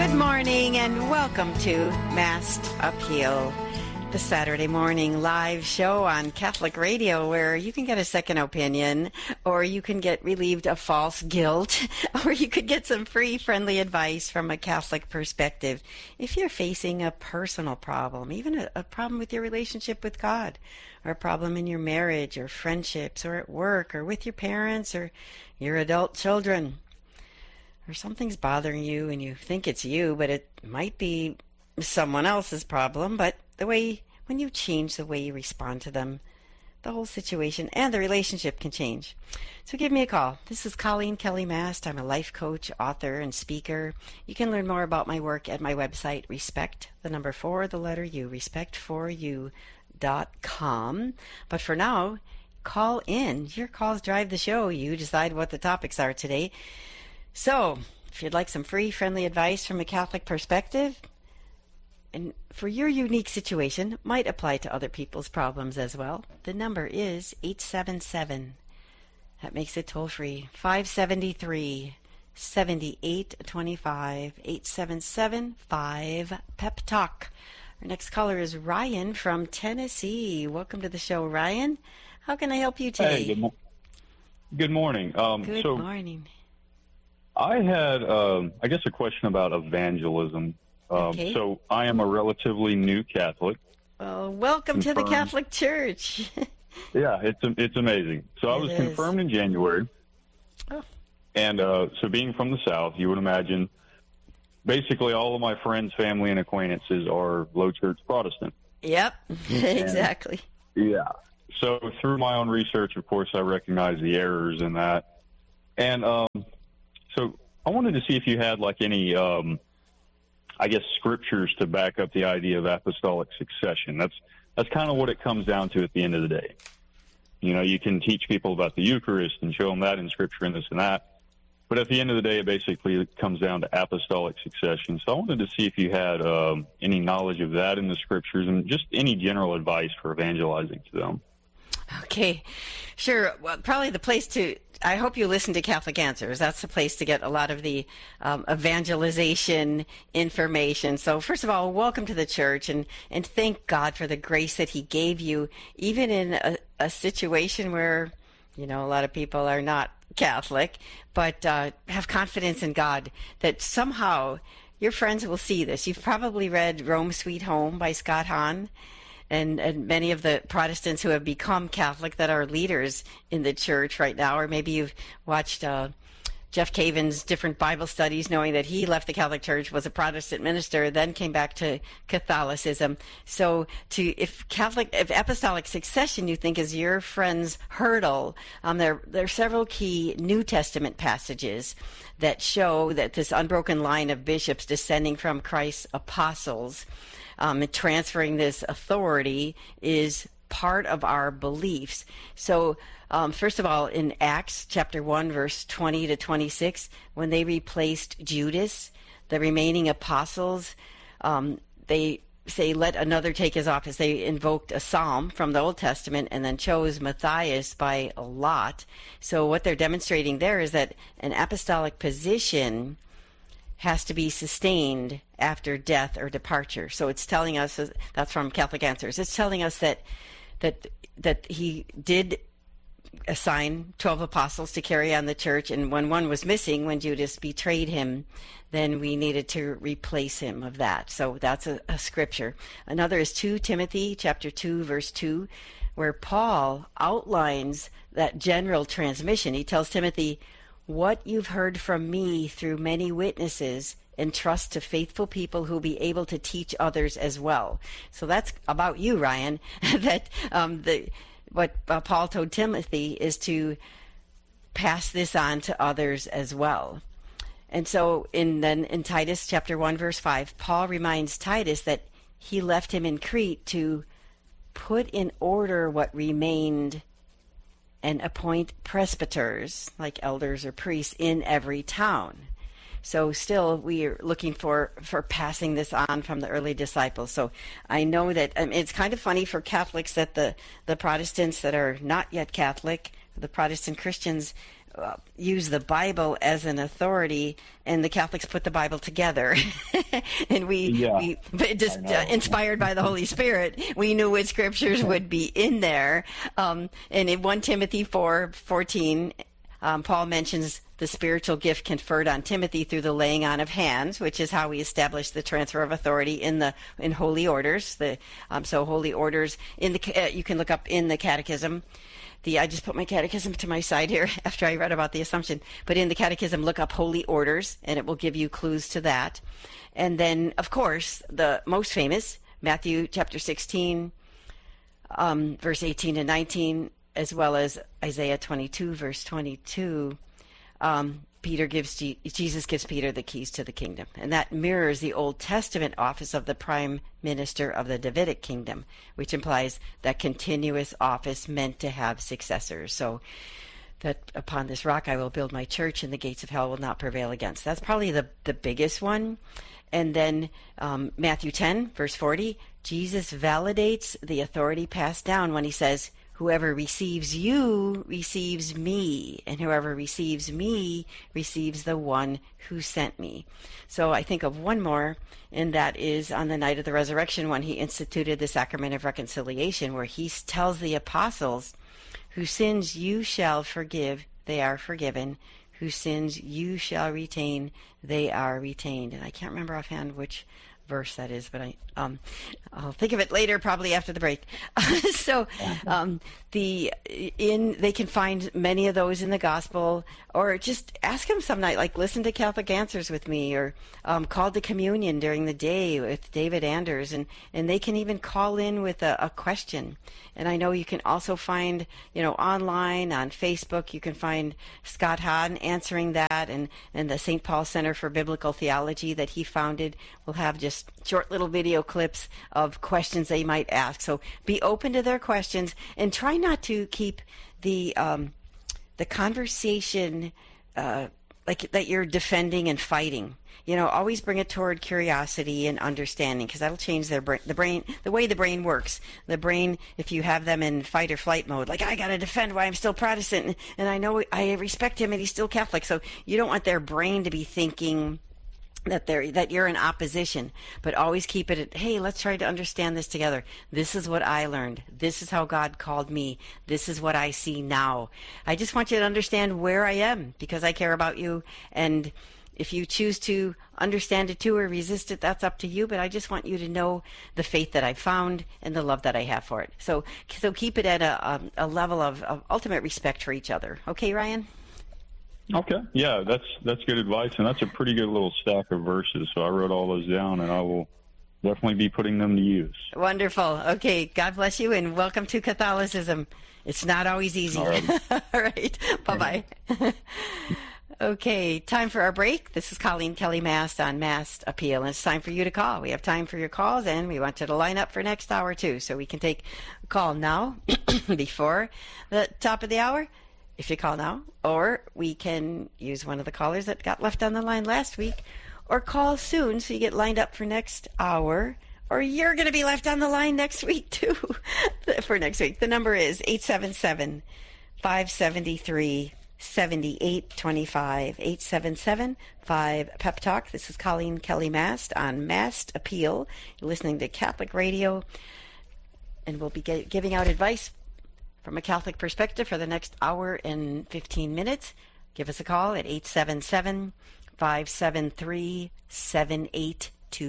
Good morning and welcome to Mast Uphill, the Saturday morning live show on Catholic Radio where you can get a second opinion, or you can get relieved of false guilt, or you could get some free, friendly advice from a Catholic perspective if you're facing a personal problem, even a problem with your relationship with God, or a problem in your marriage or friendships or at work or with your parents or your adult children. Or something's bothering you and you think it's you, but it might be someone else's problem. But when you change the way you respond to them, the whole situation and the relationship can change. So give me a call. This is Colleen Kelly Mast. I'm a life coach, author, and speaker. You can learn more about my work at my website, respect4u.com. But for now, call in. Your calls drive the show. You decide what the topics are today. So, if you'd like some free, friendly advice from a Catholic perspective, and for your unique situation, might apply to other people's problems as well, the number is 877. That makes it toll-free. 573-7825. 877-5-PEP-TALK. Our next caller is Ryan from Tennessee. Welcome to the show, Ryan. How can I help you today? Hey, good morning. Good morning. I had, I guess, a question about evangelism. Okay. So I am a relatively new Catholic. Well, welcome to the Catholic Church. Yeah, it's amazing. So I was confirmed in January. Oh. And so being from the South, you would imagine basically all of my friends, family, and acquaintances are low church Protestant. Yep, exactly. Yeah. So through my own research, of course, I recognize the errors in that. And so I wanted to see if you had like any, I guess, scriptures to back up the idea of apostolic succession. That's kind of what it comes down to at the end of the day. You know, you can teach people about the Eucharist and show them that in Scripture and this and that. But at the end of the day, it basically comes down to apostolic succession. So I wanted to see if you had any knowledge of that in the Scriptures and just any general advice for evangelizing to them. Okay, sure. Well, probably the place to, I hope you listen to Catholic Answers. That's the place to get a lot of the evangelization information. So first of all, welcome to the church, and thank God for the grace that he gave you, even in a situation where, you know, a lot of people are not Catholic, but have confidence in God that somehow your friends will see this. You've probably read Rome Sweet Home by Scott Hahn. And many of the Protestants who have become Catholic that are leaders in the church right now, or maybe you've watched Jeff Caven's different Bible studies, knowing that he left the Catholic Church, was a Protestant minister, then came back to Catholicism. So if apostolic succession you think is your friend's hurdle, there are several key New Testament passages that show that this unbroken line of bishops descending from Christ's apostles, transferring this authority is part of our beliefs. So first of all, in Acts chapter 1, verse 20 to 26, when they replaced Judas, the remaining apostles, they say, let another take his office. They invoked a psalm from the Old Testament and then chose Matthias by a lot. So what they're demonstrating there is that an apostolic position has to be sustained after death or departure. So it's telling us, that's from Catholic Answers, it's telling us that he did assign 12 apostles to carry on the church, and when one was missing, when Judas betrayed him, then we needed to replace him of that. So that's a scripture. Another is 2 Timothy chapter 2, verse 2, where Paul outlines that general transmission. He tells Timothy, what you've heard from me through many witnesses, entrust to faithful people who will be able to teach others as well. So that's about you, Ryan, that what Paul told Timothy is to pass this on to others as well. And so in Titus chapter 1, verse 5, Paul reminds Titus that he left him in Crete to put in order what remained and appoint presbyters, like elders or priests, in every town. So still we are looking for passing this on from the early disciples. So I know that it's kind of funny for Catholics that the Protestants that are not yet Catholic the Protestant Christians use the Bible as an authority, and the Catholics put the Bible together. And inspired by the Holy Spirit, we knew what scriptures would be in there. And in 1 Timothy 4:14, Paul mentions the spiritual gift conferred on Timothy through the laying on of hands, which is how we establish the transfer of authority in holy orders. So holy orders you can look up in the Catechism. I just put my catechism to my side here after I read about the Assumption. But in the Catechism, look up holy orders, and it will give you clues to that. And then, of course, the most famous, Matthew chapter 16, verse 18 and 19, as well as Isaiah 22, verse 22. Jesus gives Peter the keys to the kingdom. And that mirrors the Old Testament office of the prime minister of the Davidic kingdom, which implies that continuous office meant to have successors. So that upon this rock I will build my church, and the gates of hell will not prevail against. That's probably the biggest one. And then Matthew 10, verse 40, Jesus validates the authority passed down when he says, whoever receives you receives me, and whoever receives me receives the one who sent me. So I think of one more, and that is on the night of the resurrection when he instituted the sacrament of reconciliation, where he tells the apostles, whose sins you shall forgive, they are forgiven. Whose sins you shall retain, they are retained. And I can't remember offhand which verse that is, but I'll think of it later, probably after the break. So they can find many of those in the gospel, or just ask them some night, like listen to Catholic Answers with me, or call to communion during the day with David Anders, and they can even call in with a question. And I know you can also find, online on Facebook, you can find Scott Hahn answering that, and the St. Paul Center for Biblical Theology that he founded will have just short little video clips of questions they might ask. So be open to their questions, and try not to keep the conversation like that you're defending and fighting. Always bring it toward curiosity and understanding, because that'll change the way the brain works. The brain, if you have them in fight or flight mode, like, I got to defend why I'm still Protestant, and I know I respect him and he's still Catholic. So you don't want their brain to be thinking that you're in opposition, but always keep it at, hey, let's try to understand this together. This is what I learned. This is how God called me. This is what I see now. I just want you to understand where I am, because I care about you. And if you choose to understand it too or resist it, that's up to you. But I just want you to know the faith that I found and the love that I have for it. So keep it at a level of ultimate respect for each other. Okay, Ryan? Okay. Yeah, that's good advice, and that's a pretty good little stack of verses. So I wrote all those down, and I will definitely be putting them to use. Wonderful. Okay, God bless you, and welcome to Catholicism. It's not always easy. All right. All right. Bye-bye. Okay, time for our break. This is Colleen Kelly Mast on Mast Appeal, and it's time for you to call. We have time for your calls, and we want you to line up for next hour, too. So we can take a call now before the top of the hour, if you call now, or we can use one of the callers that got left on the line last week, or call soon so you get lined up for next hour, or you're going to be left on the line next week, too, for next week. The number is 877-573-7825, 877-5-PEP-TALK. This is Colleen Kelly Mast on Mast Appeal. You're listening to Catholic Radio, and we'll be giving out advice from a Catholic perspective for the next hour and 15 minutes. Give us a call at 877-573-7825,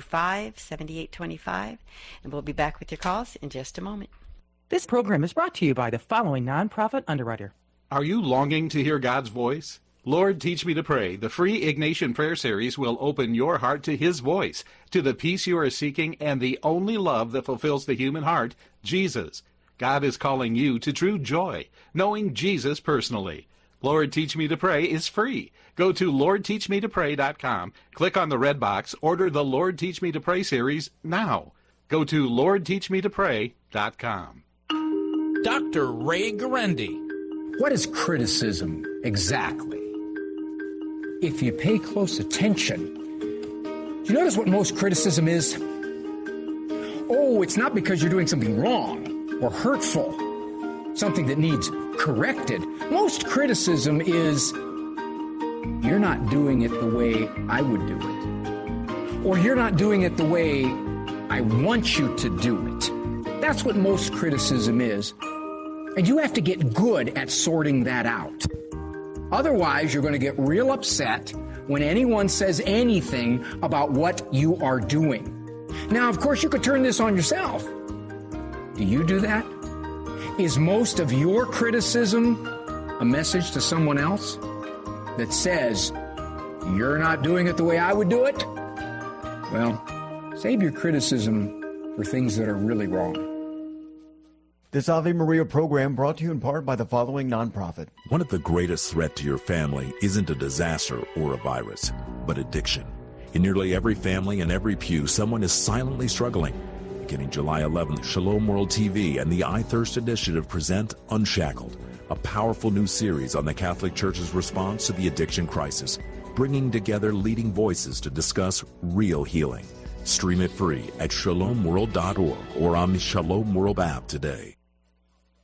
7825, and we'll be back with your calls in just a moment. This program is brought to you by the following nonprofit underwriter. Are you longing to hear God's voice? Lord, Teach Me to Pray, the free Ignatian prayer series, will open your heart to His voice, to the peace you are seeking, and the only love that fulfills the human heart, Jesus. God is calling you to true joy, knowing Jesus personally. Lord, Teach Me to Pray is free. Go to LordTeachMeToPray.com, click on the red box, order the Lord Teach Me to Pray series now. Go to LordTeachMeToPray.com. Dr. Ray Guarendi. What is criticism exactly? If you pay close attention, do you notice what most criticism is? Oh, it's not because you're doing something wrong or hurtful, something that needs corrected. Most criticism is, you're not doing it the way I would do it. Or you're not doing it the way I want you to do it. That's what most criticism is. And you have to get good at sorting that out. Otherwise, you're going to get real upset when anyone says anything about what you are doing. Now, of course, you could turn this on yourself. Do you do that? Is most of your criticism a message to someone else that says, you're not doing it the way I would do it? Well, save your criticism for things that are really wrong. This Ave Maria program brought to you in part by the following nonprofit. One of the greatest threats to your family isn't a disaster or a virus, but addiction. In nearly every family and every pew, someone is silently struggling. Beginning July 11th, Shalom World TV and the I Thirst Initiative present Unshackled, a powerful new series on the Catholic Church's response to the addiction crisis, bringing together leading voices to discuss real healing. Stream it free at shalomworld.org or on the Shalom World app today.